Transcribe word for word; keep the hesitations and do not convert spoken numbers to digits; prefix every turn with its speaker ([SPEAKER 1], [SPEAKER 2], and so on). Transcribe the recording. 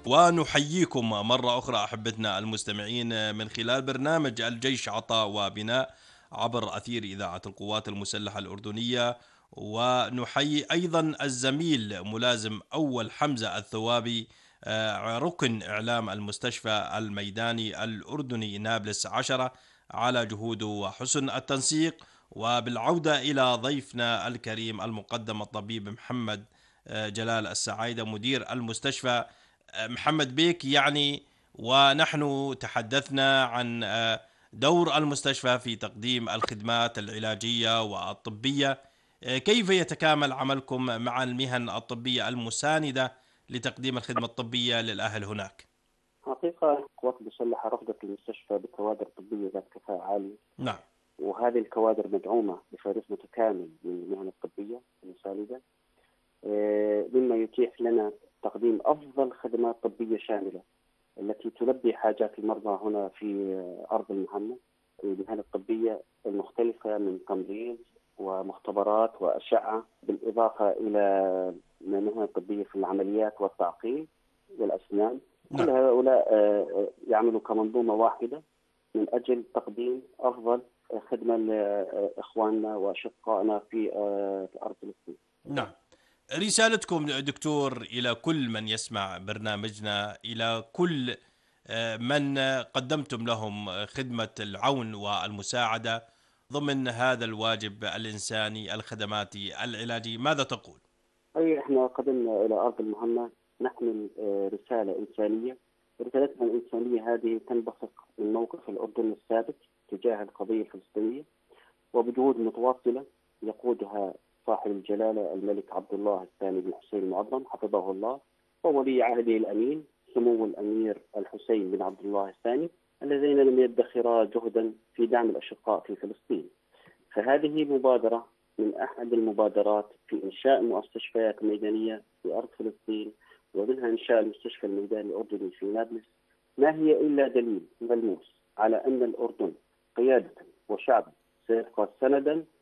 [SPEAKER 1] ونحييكم مرة أخرى أحبتنا المستمعين من خلال برنامج الجيش عطاء وبناء عبر أثير إذاعة القوات المسلحة الأردنية. ونحيي أيضا الزميل ملازم أول حمزة الثوابي، آه، ركن إعلام المستشفى الميداني الأردني نابلس عشرة، على جهوده وحسن التنسيق. وبالعودة إلى ضيفنا الكريم المقدم الطبيب محمد آه، جلال السعايدة مدير المستشفى. محمد بيك يعني، ونحن تحدثنا عن آه، دور المستشفى في تقديم الخدمات العلاجية والطبية. آه، كيف يتكامل عملكم مع المهن الطبية المساندة لتقديم الخدمة الطبية للأهل هناك؟
[SPEAKER 2] حقيقة القوات المسلحة رفضت المستشفى بكوادر طبية ذات كفاءة عالية،
[SPEAKER 1] نعم.
[SPEAKER 2] وهذه الكوادر مدعومة بفريق متكامل من المهن الطبية المساندة، آه، مما يتيح لنا تقديم أفضل خدمات طبية شاملة التي تلبي حاجات المرضى هنا في آه، أرض المهمة. المهن الطبية المختلفة من تمريض ومختبرات وأشعة، بالإضافة إلى المهن الطبية في العمليات والتعقيم والأسنان. كل
[SPEAKER 1] نعم.
[SPEAKER 2] هؤلاء آه، آه، يعملوا كمنظومة واحدة من أجل تقديم أفضل خدمة لإخواننا وأشقائنا في آه، في أرض فلسطين.
[SPEAKER 1] نعم. رسالتكم دكتور إلى كل من يسمع برنامجنا، إلى كل آه، من قدمتم لهم خدمة العون والمساعدة ضمن هذا الواجب الإنساني الخدماتي العلاجي، ماذا تقول؟
[SPEAKER 2] أي إحنا قدمنا إلى أرض المهمة نحمل آه، رسالة إنسانية. رسالتنا الإنسانية هذه تنبثق من موقف الأردن الثابت تجاه القضية الفلسطينية، وبجهود متواصلة يقودها صاحب الجلالة الملك عبد الله الثاني بن حسين المعظم حفظه الله، وولي عهده الأمين سمو الأمير الحسين بن عبد الله الثاني، اللذين لم يدخرا جهدا في دعم الأشقاء في فلسطين. فهذه مبادرة من أحد المبادرات في إنشاء مستشفيات ميدانية في أرض فلسطين، ومنها إنشاء المستشفى الميداني الأردني في نابلس. ما هي إلا دليل ملموس على أن الأردن قيادة وشعبا سيبقى سندا